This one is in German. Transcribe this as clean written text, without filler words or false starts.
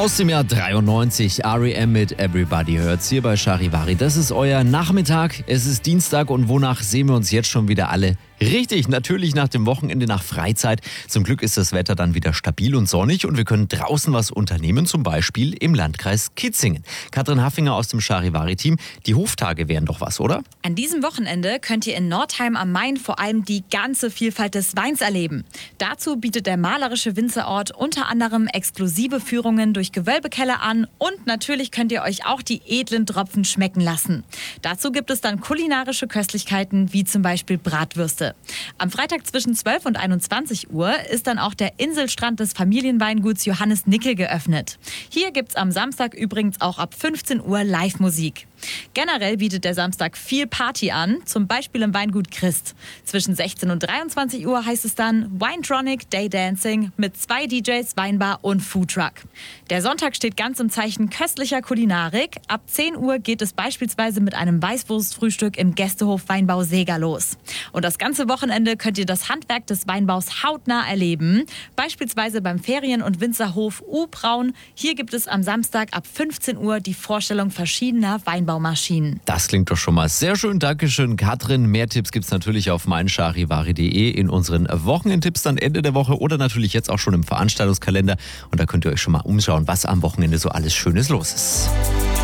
Aus dem Jahr 93, R.E.M. mit Everybody hört's hier bei Charivari. Das ist euer Nachmittag, es ist Dienstag und wonach sehen wir uns jetzt schon wieder alle? Richtig, natürlich nach dem Wochenende, nach Freizeit. Zum Glück ist das Wetter dann wieder stabil und sonnig und wir können draußen was unternehmen, zum Beispiel im Landkreis Kitzingen. Katrin Haffinger aus dem Charivari-Team, die Hoftage wären doch was, oder? An diesem Wochenende könnt ihr in Nordheim am Main vor allem die ganze Vielfalt des Weins erleben. Dazu bietet der malerische Winzerort unter anderem exklusive Führungen durch Gewölbekeller an und natürlich könnt ihr euch auch die edlen Tropfen schmecken lassen. Dazu gibt es dann kulinarische Köstlichkeiten wie zum Beispiel Bratwürste. Am Freitag zwischen 12 und 21 Uhr ist dann auch der Inselstrand des Familienweinguts Johannes Nickel geöffnet. Hier gibt's am Samstag übrigens auch ab 15 Uhr Live-Musik. Generell bietet der Samstag viel Party an, zum Beispiel im Weingut Christ. Zwischen 16 und 23 Uhr heißt es dann Winetronic Day Dancing mit 2 DJs, Weinbar und Foodtruck. Der Sonntag steht ganz im Zeichen köstlicher Kulinarik. Ab 10 Uhr geht es beispielsweise mit einem Weißwurstfrühstück im Gästehof Weinbau Seeger los. Und das ganze Wochenende könnt ihr das Handwerk des Weinbaus hautnah erleben. Beispielsweise beim Ferien- und Winzerhof U-Braun. Hier gibt es am Samstag ab 15 Uhr die Vorstellung verschiedener Weinbaumaschinen. Das klingt doch schon mal sehr schön. Dankeschön, Katrin. Mehr Tipps gibt's natürlich auf meincharivari.de in unseren Wochenendtipps dann Ende der Woche oder natürlich jetzt auch schon im Veranstaltungskalender. Und da könnt ihr euch schon mal umschauen, was am Wochenende so alles Schönes los ist.